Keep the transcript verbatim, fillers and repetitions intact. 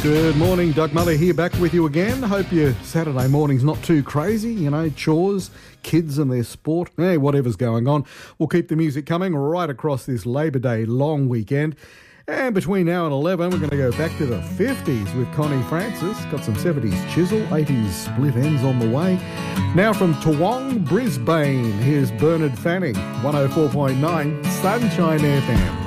Good morning, Doug Muller here, back with you again. Hope your Saturday morning's not too crazy, you know, chores, kids and their sport, hey, whatever's going on. We'll keep the music coming right across this Labor Day long weekend. And between now and eleven, we're going to go back to the fifties with Connie Francis. Got some seventies chisel, eighties split ends on the way. Now from Toowong, Brisbane, here's Bernard Fanning, one oh four point nine Sunshine F M.